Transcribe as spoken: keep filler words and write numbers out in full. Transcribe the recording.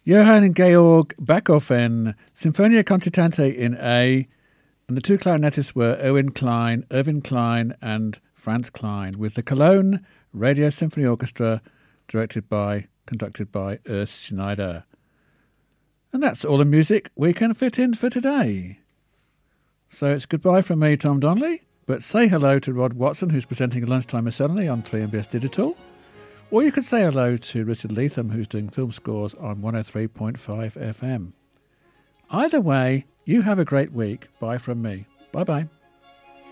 Johann Georg Bachofen, Sinfonia Concertante in A, and the two clarinetists were Erwin Klein, Irvin Klein and Franz Klein, with the Cologne Radio Symphony Orchestra, directed by, conducted by Urs Schneider. And that's all the music we can fit in for today. So it's goodbye from me, Tom Donnelly, but say hello to Rod Watson, who's presenting a lunchtime miscellany on three M B S Digital. Or you could say hello to Richard Leatham, who's doing film scores on one oh three point five F M. Either way, you have a great week. Bye from me. Bye-bye.